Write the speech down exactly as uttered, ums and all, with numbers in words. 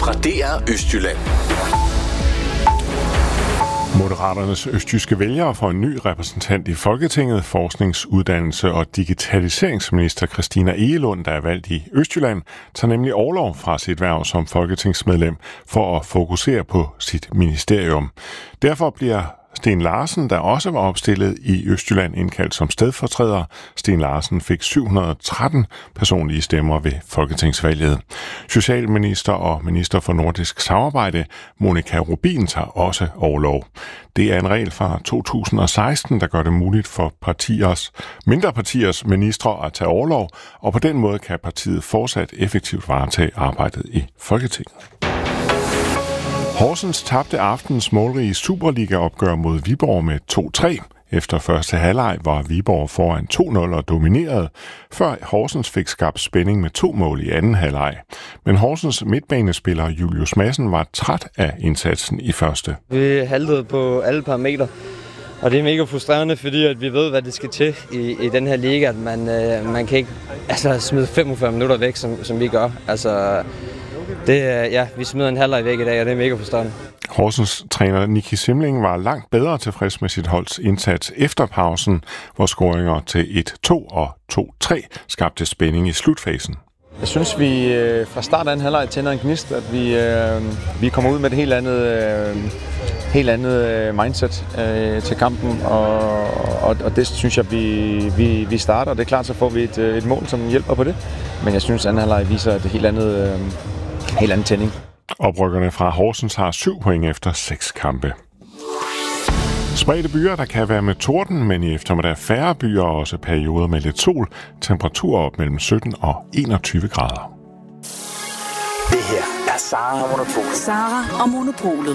fra D R Østjylland. Moderaternes østjyske vælgere får en ny repræsentant i Folketinget. Forsknings-, uddannelse- og digitaliseringsminister Christina Egelund, der er valgt i Østjylland, tager nemlig orlov fra sit hverv som folketingsmedlem for at fokusere på sit ministerium. Derfor bliver Sten Larsen, der også var opstillet i Østjylland, indkaldt som stedfortræder. Sten Larsen fik syv hundrede og tretten personlige stemmer ved folketingsvalget. Socialminister og minister for nordisk samarbejde, Monika Rubin, tager også orlov. Det er en regel fra to tusind og seksten, der gør det muligt for partiers, mindre partiers ministre at tage orlov, og på den måde kan partiet fortsat effektivt varetage arbejdet i Folketinget. Horsens tabte aftens målrige Superliga-opgør mod Viborg med to tre. Efter første halvleg var Viborg foran to nul og dominerede, før Horsens fik skabt spænding med to mål i anden halvleg. Men Horsens midtbanespiller Julius Madsen var træt af indsatsen i første. Vi haltede på alle parametre, og det er mega frustrerende, fordi at vi ved, hvad det skal til i, i den her liga. At man, øh, man kan ikke altså, smide femogfyrre minutter væk, som, som vi gør. Altså, det, ja, vi smider en halvleg væk i dag, og det er mega frustrerende. Horsens træner Nicky Simling var langt bedre tilfreds med sit holds indsats efter pausen, hvor scoringer til et to og to tre skabte spænding i slutfasen. Jeg synes, vi fra start af en halvleg tænder en gnist, at vi, øh, vi kommer ud med et helt andet, øh, helt andet mindset øh, til kampen, og, og, og det synes jeg, vi, vi, vi starter. Det er klart, så får vi et, et mål, som hjælper på det, men jeg synes, at anden halvleg viser et helt andet, øh, helt andet tænding. Oprykkerne fra Horsens har syv point efter seks kampe. Spredte byer, der kan være med torden, men i eftermiddag færre byer og også perioder med lidt sol. Temperaturer op mellem sytten og enogtyve grader. Det her er Sara og Monopolet. Sara og Monopolet.